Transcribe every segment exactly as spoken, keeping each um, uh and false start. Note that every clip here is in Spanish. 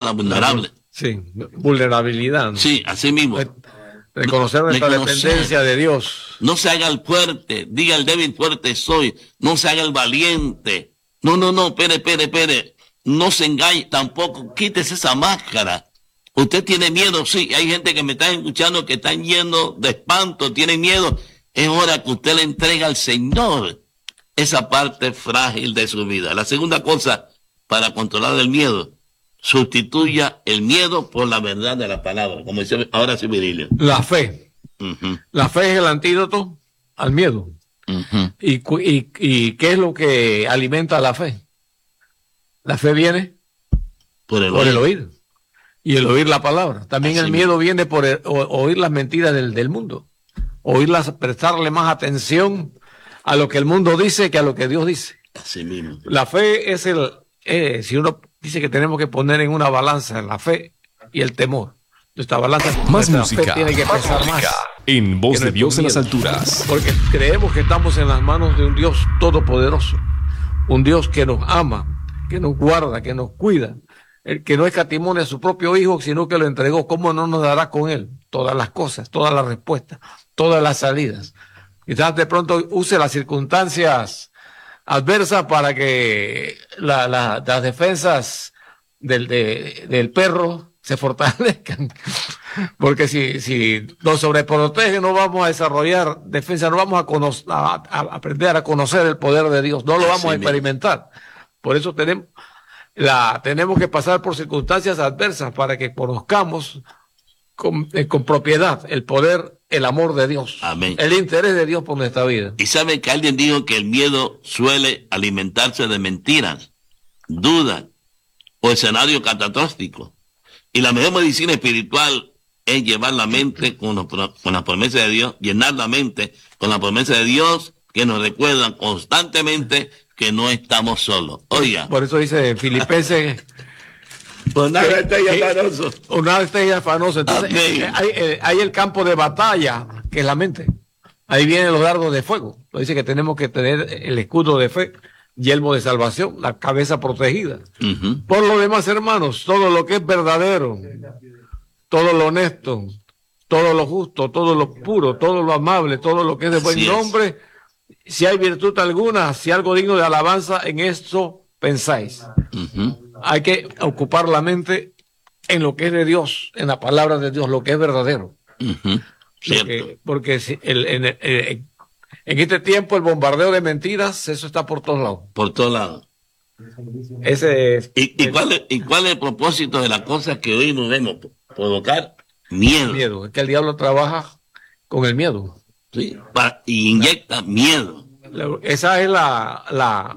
persona vulnerable. Sí, vulnerabilidad, ¿no? Sí, así mismo. Reconocer nuestra Reconocer. dependencia de Dios. No se haga el fuerte, diga el débil fuerte soy, no se haga el valiente. No, no, no, espere, espere, espere. No se engañe, tampoco quítese esa máscara. Usted tiene miedo, sí, hay gente que me está escuchando que están llenos de espanto, tienen miedo. Es hora que usted le entregue al Señor esa parte frágil de su vida. La segunda cosa, para controlar el miedo, sustituya el miedo por la verdad de la palabra, como dice ahora sí Virilio. La fe. Uh-huh. La fe es el antídoto al miedo. Uh-huh. ¿Y, y, ¿Y qué es lo que alimenta la fe? La fe viene por el, por oír. el oír. Y el oír la palabra. También Así el mismo. miedo viene por el, o, oír las mentiras del, del mundo. Oírlas, prestarle más atención a lo que el mundo dice que a lo que Dios dice. Así mismo. La fe es el, eh, si uno dice que tenemos que poner en una balanza la fe y el temor. Nuestra balanza, Más nuestra música, fe tiene que más pesar música. más. En Voz que de Dios en las nuestro miedo. alturas. Porque creemos que estamos en las manos de un Dios todopoderoso. Un Dios que nos ama, que nos guarda, que nos cuida. El que no escatimone a su propio hijo, sino que lo entregó. ¿Cómo no nos dará con él todas las cosas, todas las respuestas, todas las salidas? Quizás de pronto use las circunstancias adversas para que la, la, las defensas del, de, del perro se fortalezcan. Porque si, si nos sobreprotege, no vamos a desarrollar defensa, no vamos a, conocer, a, a aprender a conocer el poder de Dios, no lo vamos a experimentar. Por eso tenemos, la, tenemos que pasar por circunstancias adversas para que conozcamos con, eh, con propiedad el poder, el amor de Dios. Amén. El interés de Dios por nuestra vida. Y sabe que alguien dijo que el miedo suele alimentarse de mentiras, dudas o escenario catastrófico. Y la mejor medicina espiritual es llevar la mente con, los, con la promesa de Dios, llenar la mente con la promesa de Dios que nos recuerdan constantemente que no estamos solos. Oiga. Por eso dice Filipenses. Pues nada estéis afanosos. O nada estéis afanosos. Entonces, Amén. eh, hay, eh, hay el campo de batalla, que es la mente. Ahí vienen los dardos de fuego. Dice que tenemos que tener el escudo de fe, yelmo de salvación, la cabeza protegida. Uh-huh. Por lo demás, hermanos, todo lo que es verdadero, todo lo honesto, todo lo justo, todo lo puro, todo lo amable, todo lo que es de buen Así es. nombre, si hay virtud alguna, si algo digno de alabanza, en esto pensáis. Uh-huh. Hay que ocupar la mente en lo que es de Dios, en la palabra de Dios, lo que es verdadero. Uh-huh. Cierto. Porque, porque si el, en, en, en este tiempo el bombardeo de mentiras, eso está por todos lados. Por todos lados. Ese es ¿Y, y, cuál es, ¿Y cuál es el propósito de las cosas que hoy nos vemos? Provocar miedo. el miedo. Es que el diablo trabaja con el miedo. ¿Sí? Para, y inyecta miedo. La- Esa es la, la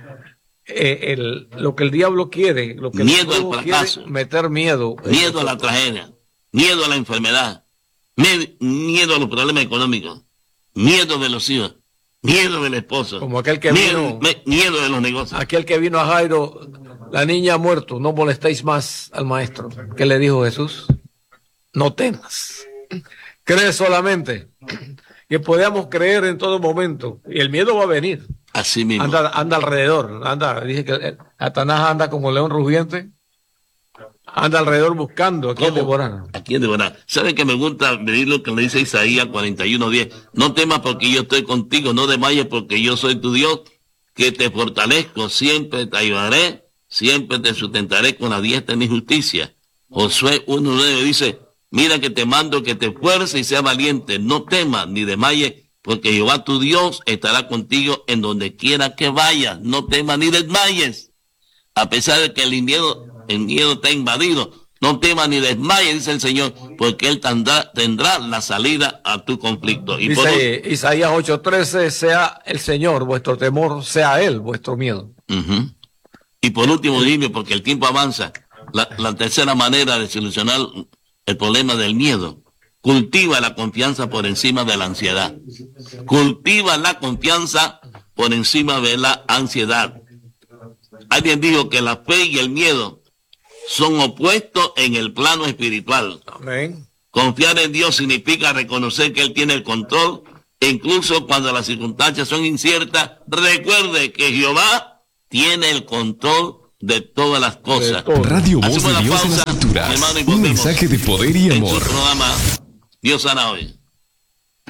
eh, el, lo que el diablo quiere, lo que el Miedo al diablo fracaso. quiere, meter miedo. Miedo a la tragedia. Miedo a la enfermedad. me- Miedo a los problemas económicos. Miedo de los hijos. Miedo del esposo. Como aquel que miedo, vino- me- miedo de los negocios. Aquel que vino a Jairo, la niña ha muerto, no molestéis más al maestro. ¿Qué le dijo Jesús? No temas. Cree solamente. Que podamos creer en todo momento. Y el miedo va a venir. Así mismo. Anda, anda alrededor. Anda, dije que eh, Satanás anda como león rugiente. Anda alrededor buscando a quien ¿Cómo? devorar. ¿A quién devorar? ¿Sabe que me gusta venir lo que le dice Isaías cuarenta y uno diez? No temas porque yo estoy contigo, no desmayes porque yo soy tu Dios, que te fortalezco, siempre te ayudaré, siempre te sustentaré con la diestra de mi justicia. Josué uno nueve dice, mira que te mando que te esfuerces y sea valiente, no temas ni desmayes, porque Jehová tu Dios estará contigo en donde quiera que vayas, no temas ni desmayes. A pesar de que el miedo, el miedo te ha invadido, no temas ni desmayes, dice el Señor, porque Él tendrá, tendrá la salida a tu conflicto. Y por Dice Isaías ocho trece, sea el Señor vuestro temor, sea Él vuestro miedo. Ujú. Y por último, dime, porque el tiempo avanza, la, la tercera manera de solucionar el problema del miedo, cultiva la confianza por encima de la ansiedad. Cultiva la confianza por encima de la ansiedad. Alguien dijo que la fe y el miedo son opuestos en el plano espiritual. Amén. Confiar en Dios significa reconocer que Él tiene el control, e incluso cuando las circunstancias son inciertas, recuerde que Jehová tiene el control de todas las cosas. De todo. Radio Voz Hacemos de la Dios en las pausa. Honduras. hermano, y Un volvemos mensaje de poder y en amor. su programa Dios sana hoy.